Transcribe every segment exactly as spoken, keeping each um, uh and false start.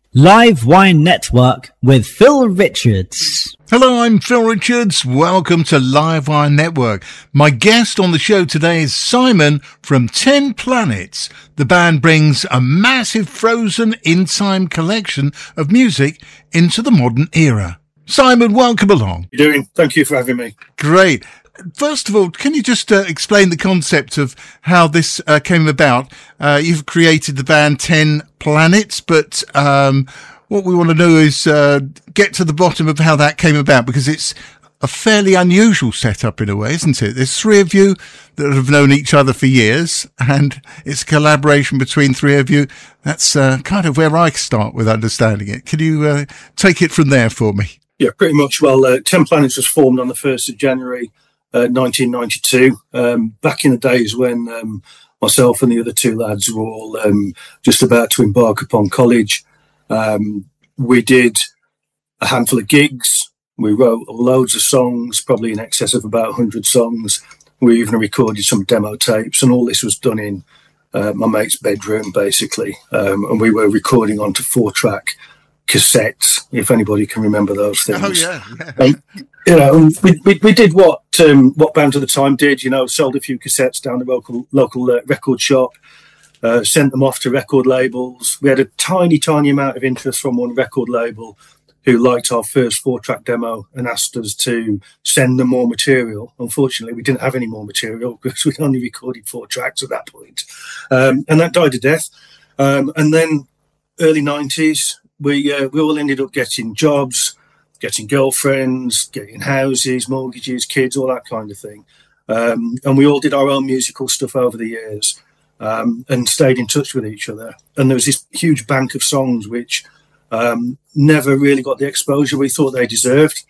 Live Wine Network with Phil Richards. Hello, I'm Phil Richards. Welcome to Live Wine Network. My guest on the show today is Simon from Ten Planets. The band brings a massive frozen in-time collection of music into the modern era. Simon, welcome along. You're doing? Thank you for having me. Great. First of all, can you just uh, explain the concept of how this uh, came about? Uh, you've created the band Ten Planets, but um, what we want to know is uh, get to the bottom of how that came about, because it's a fairly unusual setup in a way, isn't it? There's three of you that have known each other for years, and it's a collaboration between three of you. That's uh, kind of where I start with understanding it. Can you uh, take it from there for me? Yeah, pretty much. Well, uh, Ten Planets was formed on the first of January Uh, nineteen ninety-two, um, back in the days when um, myself and the other two lads were all um, just about to embark upon college. Um, we did a handful of gigs. We wrote loads of songs, probably in excess of about one hundred songs. We even recorded some demo tapes, and all this was done in uh, my mate's bedroom, basically. Um, and we were recording onto four-track cassettes, if anybody can remember those things. Oh, yeah. yeah. Um, you know, we, we we did what um, what bands at the time did. You know, sold a few cassettes down the local local uh, record shop, uh, sent them off to record labels. We had a tiny, tiny amount of interest from one record label who liked our first four-track demo and asked us to send them more material. Unfortunately, we didn't have any more material because we'd only recorded four tracks at that point, um, and that died a death. Um, and then early nineties, we uh, we all ended up getting jobs, getting girlfriends, getting houses, mortgages, kids, all that kind of thing. Um, and we all did our own musical stuff over the years um, and stayed in touch with each other. And there was this huge bank of songs which um, never really got the exposure we thought they deserved.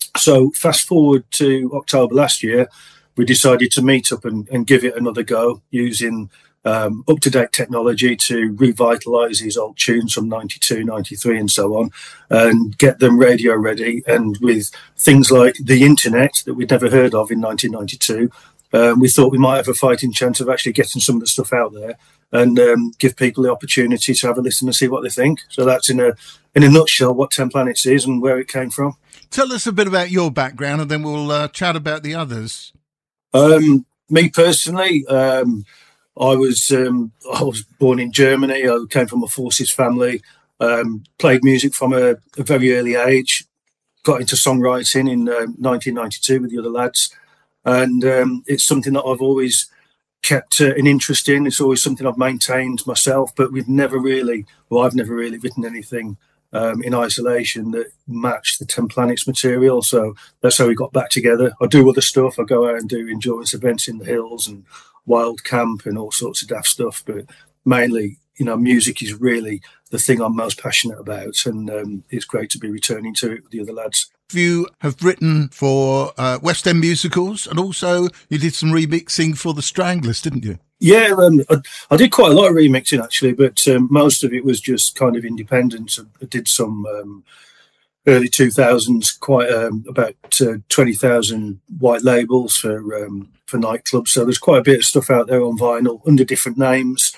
So fast forward to October last year, we decided to meet up and, and give it another go using Um, up-to-date technology to revitalise these old tunes from ninety-two, ninety-three and so on, and get them radio ready. And with things like the internet that we'd never heard of in nineteen ninety-two, um, we thought we might have a fighting chance of actually getting some of the stuff out there and um, give people the opportunity to have a listen and see what they think. So that's in a in a nutshell what Ten Planets is and where it came from. Tell us a bit about your background, and then we'll uh, chat about the others. Um, me personally, um, I was um, I was born in Germany. I came from a forces family. Um, played music from a, a very early age. Got into songwriting in uh, nineteen ninety-two with the other lads, and um, it's something that I've always kept uh, an interest in. It's always something I've maintained myself. But we've never really, well, I've never really written anything um, in isolation that matched the Ten Planets material. So that's how we got back together. I do other stuff. I go out and do endurance events in the hills and wild camp and all sorts of daft stuff, but mainly, you know, music is really the thing I'm most passionate about, and um, it's great to be returning to it with the other lads. You have written for uh, West End musicals, and also you did some remixing for the Stranglers, didn't you? Yeah, um, I, I did quite a lot of remixing actually, but um, most of it was just kind of independent. I did some um, early two thousands, quite um, about uh, twenty thousand white labels for um, for nightclubs. So there's quite a bit of stuff out there on vinyl under different names.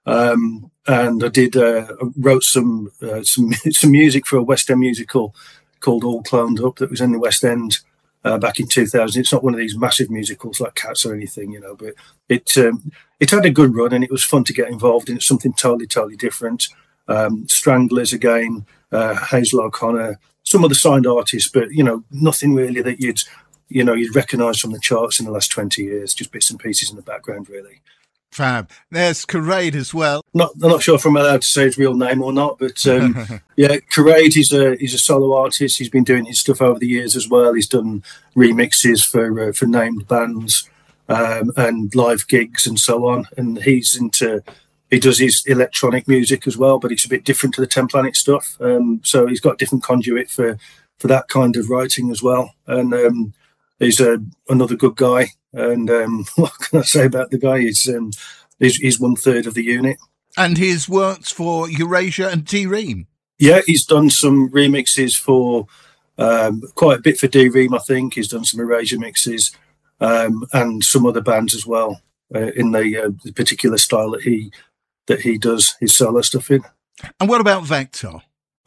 Um, and I did uh, I wrote some uh, some some music for a West End musical called All Cloned Up that was in the West End uh, back in two thousand. It's not one of these massive musicals like Cats or anything, you know, but it um, it had a good run and it was fun to get involved in. It's something totally, totally different. Um, Stranglers again, uh, Hazel O'Connor, some of the signed artists, but, you know, nothing really that you'd, you know, you'd recognise from the charts in the last twenty years, just bits and pieces in the background, really. Fab. There's Karade as well. Not, I'm not sure if I'm allowed to say his real name or not, but um, yeah, Karade, he's a he's a solo artist. He's been doing his stuff over the years as well. He's done remixes for uh, for named bands um, and live gigs and so on. And he's into he does his electronic music as well, but it's a bit different to the Ten Planet stuff. Um, so he's got a different conduit for for that kind of writing as well. And um, he's a, another good guy. And um, what can I say about the guy? He's, um, he's, he's one third of the unit. And his works for Eurasia and D-Ream. Yeah, he's done some remixes for um, quite a bit for D-Ream, I think. He's done some Eurasia mixes um, and some other bands as well uh, in the, uh, the particular style that he that he does his solo stuff in. And what about Vector?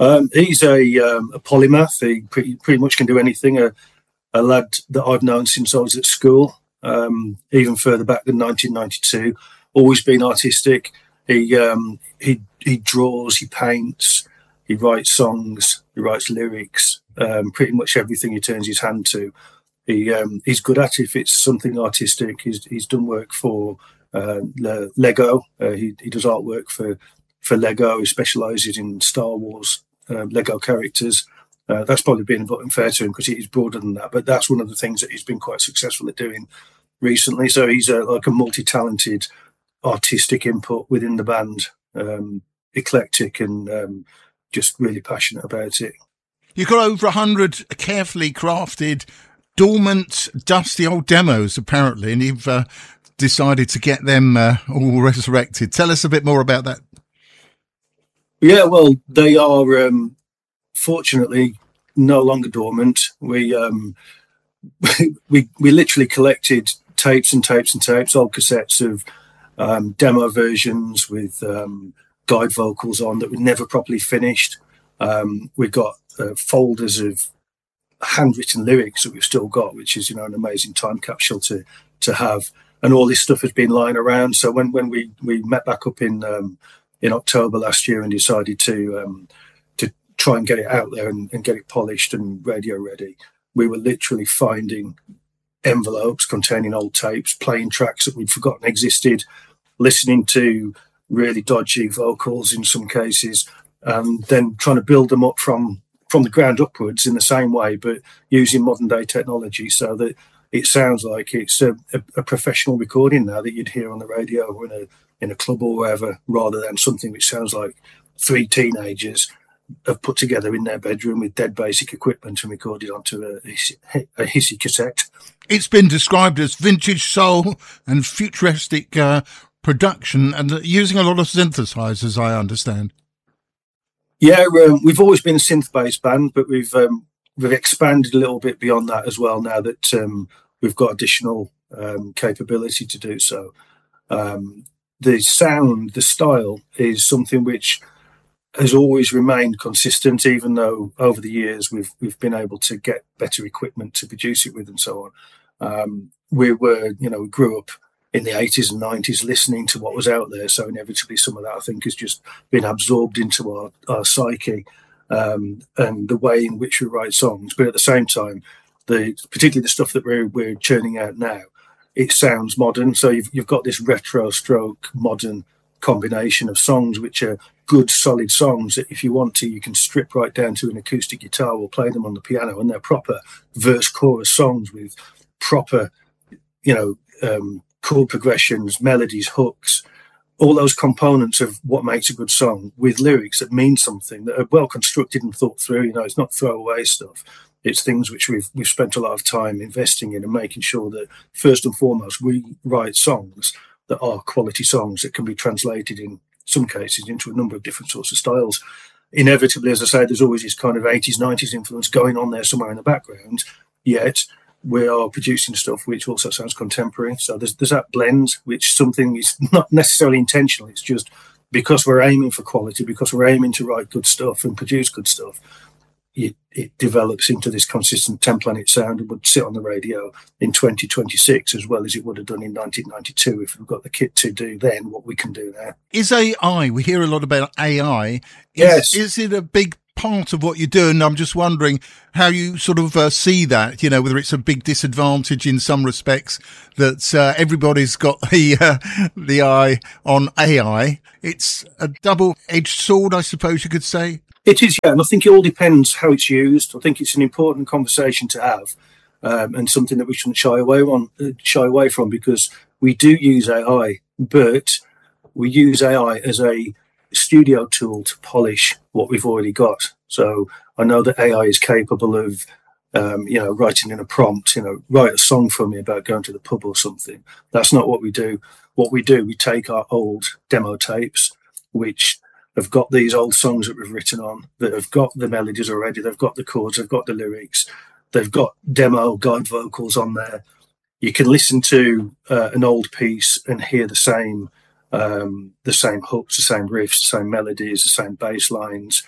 Um, he's a, um, a polymath. He pretty, pretty much can do anything. A, a lad that I've known since I was at school, um, even further back than nineteen ninety-two. Always been artistic. He um, he he draws, he paints, he writes songs, he writes lyrics. Um, pretty much everything he turns his hand to, he um, he's good at. If it's something artistic, he's he's done work for uh, Lego. Uh, he he does artwork for for Lego. He specialises in Star Wars uh, Lego characters. Uh, that's probably been a bit unfair to him because he's broader than that. But that's one of the things that he's been quite successful at doing recently. So he's a, like a multi-talented artistic input within the band, um, eclectic and um, just really passionate about it. You've got over a hundred carefully crafted, dormant, dusty old demos, apparently, and you've uh, decided to get them uh, all resurrected. Tell us a bit more about that. Yeah, well, they are um, fortunately no longer dormant. We um, we we literally collected tapes and tapes and tapes, old cassettes of um, demo versions with um, guide vocals on that were never properly finished. Um, we got uh, folders of handwritten lyrics that we've still got, which is, you know, an amazing time capsule to to have. And all this stuff has been lying around. So when when we we met back up in um, in October last year and decided to um, to try and get it out there and, and get it polished and radio ready, we were literally finding envelopes containing old tapes, playing tracks that we'd forgotten existed, listening to really dodgy vocals in some cases, and then trying to build them up from from the ground upwards in the same way, but using modern day technology so that it sounds like it's a, a, a professional recording now that you'd hear on the radio or in a in a club or wherever, rather than something which sounds like three teenagers have put together in their bedroom with dead basic equipment and recorded onto a, a hissy cassette. It's been described as vintage soul and futuristic uh, production, and using a lot of synthesizers, I understand. Yeah, um, we've always been a synth-based band, but we've um, we've expanded a little bit beyond that as well now that um, we've got additional um, capability to do so. Um, the sound, the style is something which has always remained consistent, even though over the years we've we've been able to get better equipment to produce it with and so on. Um, we were, you know, we grew up in the eighties and nineties listening to what was out there, so inevitably some of that, I think, has just been absorbed into our, our psyche um, and the way in which we write songs. But at the same time, the particularly the stuff that we're, we're churning out now, it sounds modern. So you've, you've got this retro stroke modern combination of songs which are good, solid songs that if you want to, you can strip right down to an acoustic guitar or play them on the piano, and they're proper verse chorus songs with proper, you know, um, chord progressions, melodies, hooks, all those components of what makes a good song with lyrics that mean something, that are well constructed and thought through. You know, it's not throwaway stuff. It's things which we've we've spent a lot of time investing in and making sure that first and foremost we write songs that are quality songs that can be translated in some cases into a number of different sorts of styles. Inevitably, as I say, there's always this kind of eighties, nineties influence going on there somewhere in the background, yet we are producing stuff which also sounds contemporary. So there's there's that blend, which something is not necessarily intentional. It's just because we're aiming for quality, because we're aiming to write good stuff and produce good stuff, it, it develops into this consistent ten planet sound and would sit on the radio in twenty twenty-six as well as it would have done in nineteen ninety-two if we've got the kit to do then what we can do now. Is A I, we hear a lot about A I. Is, yes. Is it a big part of what you do? And I'm just wondering how you sort of uh, see that, you know, whether it's a big disadvantage in some respects that uh, everybody's got the uh, the eye on A I. It's a double-edged sword, I suppose you could say. It is, yeah, and I think it all depends how it's used. I think it's an important conversation to have, um, and something that we shouldn't shy away on, uh, shy away from, because we do use A I, but we use A I as a studio tool to polish what we've already got. So I know that A I is capable of, um, you know, writing in a prompt, you know, write a song for me about going to the pub or something. That's not what we do. What we do, we take our old demo tapes, which have got these old songs that we've written on, that have got the melodies already, they've got the chords, they've got the lyrics, they've got demo guide vocals on there. You can listen to uh, an old piece and hear the same um, the same hooks, the same riffs, the same melodies, the same bass lines,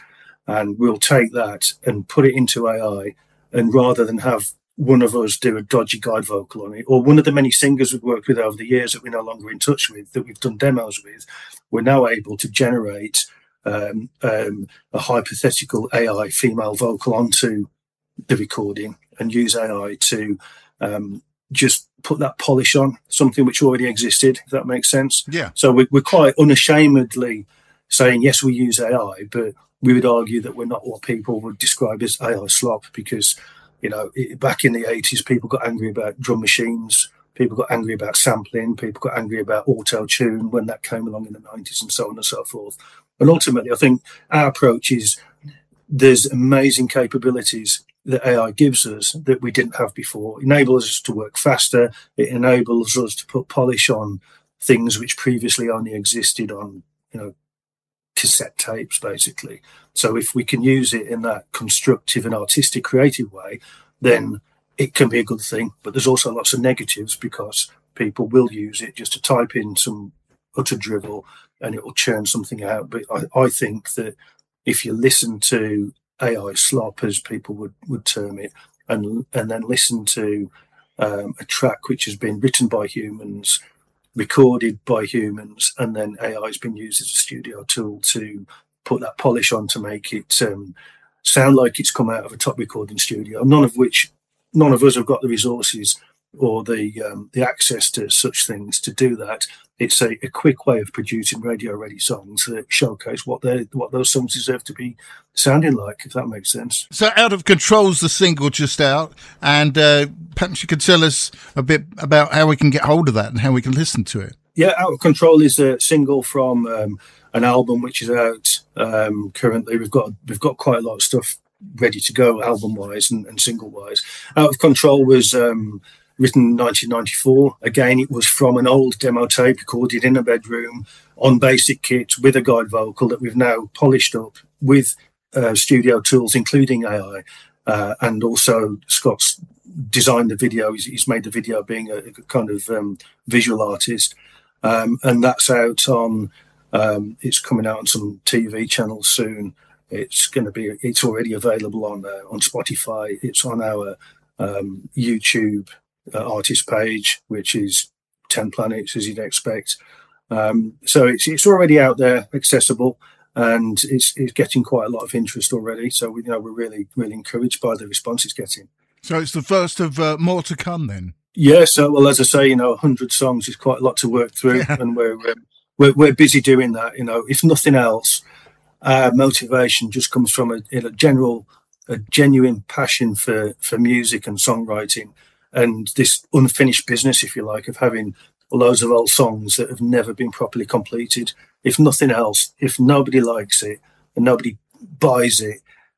and we'll take that and put it into A I, and rather than have one of us do a dodgy guide vocal on it, or one of the many singers we've worked with over the years that we're no longer in touch with, that we've done demos with, we're now able to generate um, um, a hypothetical A I female vocal onto the recording and use A I to um, just put that polish on something which already existed, if that makes sense. Yeah. So we, we're quite unashamedly saying, yes, we use A I, but we would argue that we're not what people would describe as A I slop, because, you know, it, back in the eighties, people got angry about drum machines, people got angry about sampling, people got angry about auto-tune when that came along in the nineties, and so on and so forth. And ultimately, I think our approach is there's amazing capabilities that A I gives us that we didn't have before. It enables us to work faster. It enables us to put polish on things which previously only existed on, you know, cassette tapes, basically. So if we can use it in that constructive and artistic, creative way, then it can be a good thing. But there's also lots of negatives, because people will use it just to type in some utter drivel and it will churn something out. But I, I think that if you listen to A I slop, as people would, would term it, and and then listen to um, a track which has been written by humans, recorded by humans, and then A I has been used as a studio tool to put that polish on to make it um, sound like it's come out of a top recording studio, none of which, none of us have got the resources or the um, the access to such things to do that. It's a, a quick way of producing radio-ready songs that showcase what they what those songs deserve to be sounding like, if that makes sense. So Out of Control's the single just out, and uh, perhaps you could tell us a bit about how we can get hold of that and how we can listen to it. Yeah, Out of Control is a single from um, an album which is out um, currently. We've got we've got quite a lot of stuff ready to go, album-wise and, and single-wise. Out of Control was Um, written in nineteen ninety-four. Again, it was from an old demo tape recorded in a bedroom on basic kit with a guide vocal that we've now polished up with uh, studio tools, including A I. Uh, and also Scott's designed the video. He's, he's made the video, being a, a kind of um, visual artist. Um, and that's out on, um, it's coming out on some T V channels soon. It's going to be, it's already available on uh, on Spotify. It's on our um, YouTube Uh, artist page, which is ten Planets, as you'd expect. Um, so it's it's already out there, accessible, and it's it's getting quite a lot of interest already. So we, you know, we're really really encouraged by the response it's getting. So it's the first of uh, more to come, then. Yeah. So well, as I say, you know, one hundred songs is quite a lot to work through, yeah. and we're, um, we're we're busy doing that. You know, if nothing else, our motivation just comes from a, a general, a genuine passion for for music and songwriting. And this unfinished business, if you like, of having loads of old songs that have never been properly completed. If nothing else, if nobody likes it and nobody buys it,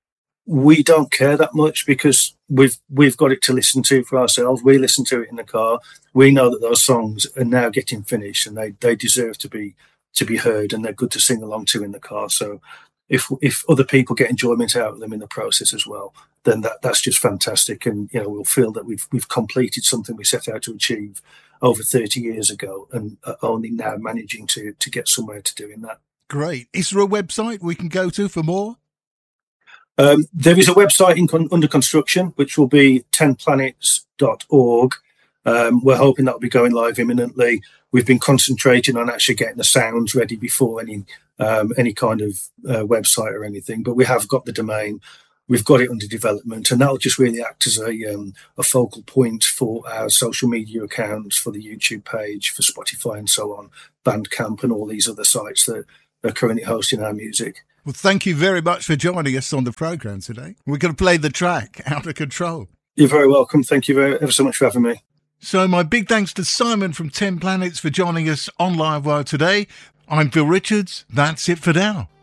we don't care that much, because we've we've got it to listen to for ourselves. We listen to it in the car. We know that those songs are now getting finished, and they, they deserve to be to be heard, and they're good to sing along to in the car. So if if other people get enjoyment out of them in the process as well, then that, that's just fantastic. And, you know, we'll feel that we've we've completed something we set out to achieve over thirty years ago, and are only now managing to to get somewhere to doing that. Great. Is there a website we can go to for more? Um, there is a website in con- under construction, which will be ten planets dot org. Um, we're hoping that will be going live imminently. We've been concentrating on actually getting the sounds ready before any um, any kind of uh, website or anything, but we have got the domain. We've got it under development, and that'll just really act as a um, a focal point for our social media accounts, for the YouTube page, for Spotify and so on, Bandcamp and all these other sites that are currently hosting our music. Well, thank you very much for joining us on the programme today. We're going to play the track, Out of Control. You're very welcome. Thank you very, ever so much for having me. So my big thanks to Simon from ten Planets for joining us on Livewire today. I'm Phil Richards. That's it for now.